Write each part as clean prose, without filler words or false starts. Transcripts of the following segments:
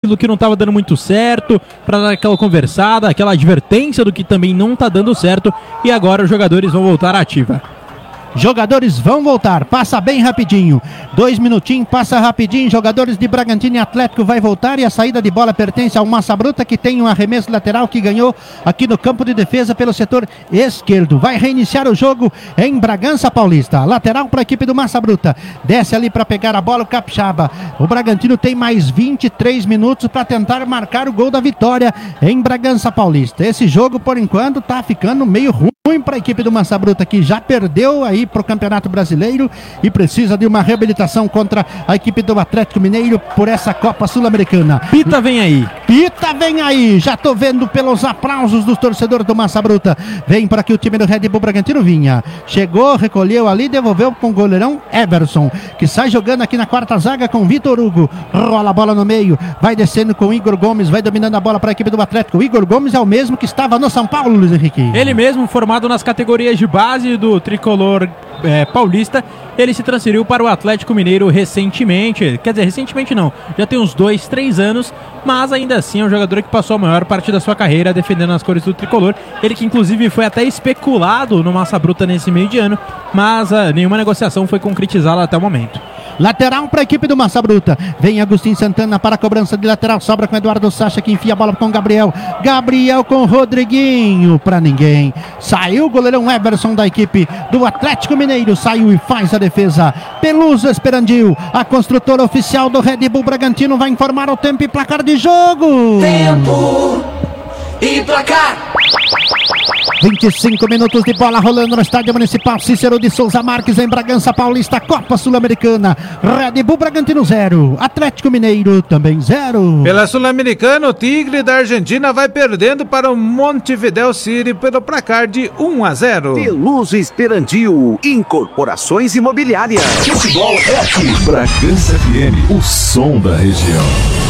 aquilo que não estava dando muito certo, para dar aquela conversada, aquela advertência do que também não está dando certo, e agora os jogadores vão voltar à ativa. Jogadores vão voltar, passa bem rapidinho, 2 minutinhos, passa rapidinho. Jogadores de Bragantino e Atlético vai voltar, e a saída de bola pertence ao Massa Bruta, que tem um arremesso lateral que ganhou aqui no campo de defesa pelo setor esquerdo. Vai reiniciar o jogo em Bragança Paulista, lateral para a equipe do Massa Bruta, desce ali para pegar a bola o Capixaba. O Bragantino tem mais 23 minutos para tentar marcar o gol da vitória em Bragança Paulista. Esse jogo por enquanto tá ficando meio ruim para a equipe do Massa Bruta, que já perdeu aí para o Campeonato Brasileiro e precisa de uma reabilitação contra a equipe do Atlético Mineiro por essa Copa Sul-Americana. Pita vem aí. Pita vem aí, já tô vendo pelos aplausos dos torcedores do Massa Bruta. Vem para aqui o time do Red Bull Bragantino. Vinha, chegou, recolheu ali, devolveu com o goleirão Everson, que sai jogando aqui na quarta zaga com Vitor Hugo. Rola a bola no meio, vai descendo com Igor Gomes, vai dominando a bola para a equipe do Atlético. O Igor Gomes é o mesmo que estava no São Paulo, Luiz Henrique. Ele mesmo, formado nas categorias de base do tricolor paulista, ele se transferiu para o Atlético Mineiro recentemente, quer dizer, recentemente não, já tem uns 2-3 anos, mas ainda assim é um jogador que passou a maior parte da sua carreira defendendo as cores do tricolor. Ele que inclusive foi até especulado no Massa Bruta nesse meio de ano, mas nenhuma negociação foi concretizada até o momento. Lateral para a equipe do Massa Bruta. Vem Agostinho Santana para a cobrança de lateral. Sobra com Eduardo Sacha, que enfia a bola com Gabriel. Gabriel com Rodriguinho para ninguém. Saiu o goleirão Everson da equipe do Atlético Mineiro. Saiu e faz a defesa. Peluso Esperandil, a construtora oficial do Red Bull Bragantino, vai informar o tempo e placar de jogo. Tempo e placar. 25 minutos de bola rolando no Estádio Municipal Cícero de Souza Marques, em Bragança Paulista, Copa Sul-Americana. Red Bull Bragantino 0, Atlético Mineiro também 0. Pela Sul-Americana, o Tigre da Argentina vai perdendo para o Montevideo City pelo placar de 1-0. Peluso Esperandil, Incorporações Imobiliárias. Futebol é aqui. Bragança FM, o som da região.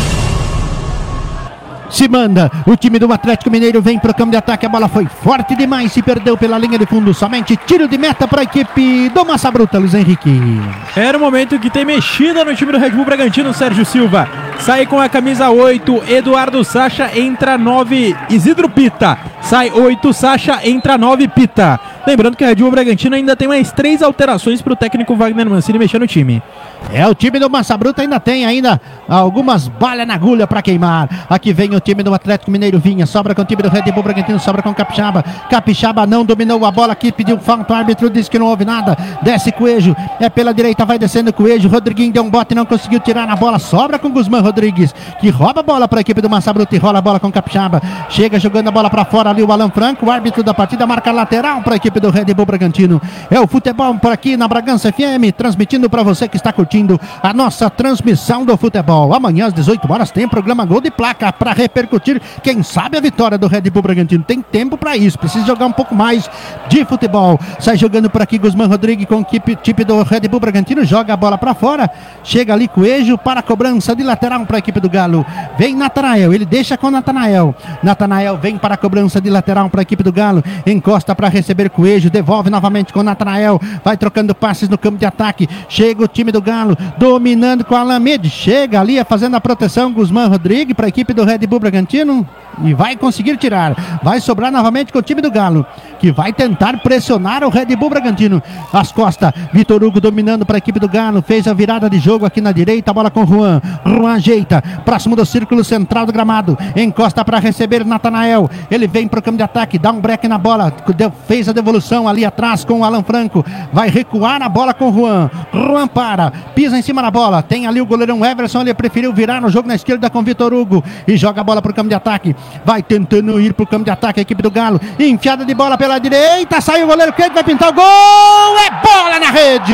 Se manda, o time do Atlético Mineiro vem para o campo de ataque, a bola foi forte demais, se perdeu pela linha de fundo, somente tiro de meta para a equipe do Massa Bruta, Luiz Henrique. Era o momento que tem mexida no time do Red Bull Bragantino. Sérgio Silva sai com a camisa 8, Eduardo Sacha, entra 9, Isidro Pita, sai 8, Sacha, entra 9, Pita. Lembrando que o Red Bull Bragantino ainda tem mais 3 alterações para o técnico Wagner Mancini mexer no time. O time do Massa Bruta ainda tem algumas balas na agulha para queimar. Aqui vem o time do Atlético Mineiro. Vinha, sobra com o time do Red Bull Bragantino, sobra com o Capixaba. Capixaba não dominou a bola aqui, pediu falta, o árbitro disse que não houve nada. Desce Coelho, pela direita, vai descendo Coelho. Rodriguinho deu um bote, não conseguiu tirar na bola, sobra com Guzmán Rodrigues, que rouba a bola para a equipe do Massa Bruta e rola a bola com o Capixaba. Chega jogando a bola para fora ali o Alan Franco, o árbitro da partida marca lateral para a equipe do Red Bull Bragantino. É o futebol por aqui na Bragança FM, transmitindo para você que está curtindo a nossa transmissão do futebol. Amanhã às 18 horas tem programa Gol de Placa para repercutir, quem sabe, a vitória do Red Bull Bragantino. Tem tempo para isso, precisa jogar um pouco mais de futebol. Sai jogando por aqui Guzmán Rodrigues com o equipe do Red Bull Bragantino, joga a bola para fora, chega ali Coelho para a cobrança de lateral para a equipe do Galo. Vem Natanael, ele deixa com Natanael vem para a cobrança de lateral para a equipe do Galo, encosta para receber Coelho, devolve novamente com Natanael, vai trocando passes no campo de ataque. Chega o time do Galo dominando com Alan Mendes, chega ali fazendo a proteção Guzmán Rodrigues para a equipe do Red Bull Bragantino e vai conseguir tirar. Vai sobrar novamente com o time do Galo, que vai tentar pressionar o Red Bull Bragantino. As costas, Vitor Hugo dominando para a equipe do Galo, fez a virada de jogo aqui na direita, a bola com Juan ajeita, próximo do círculo central do gramado, encosta para receber Natanael, ele vem para o campo de ataque, dá um break na bola, fez a devolução ali atrás com o Alan Franco, vai recuar a bola com Juan para, pisa em cima da bola, tem ali o goleirão Everson, ele preferiu virar no jogo na esquerda com Vitor Hugo e joga a bola para o campo de ataque, vai tentando ir para o campo de ataque a equipe do Galo, enfiada de bola pela direita, saiu o goleiro, quem vai pintar o gol? É bola na rede!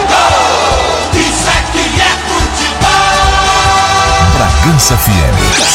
Bragança FM.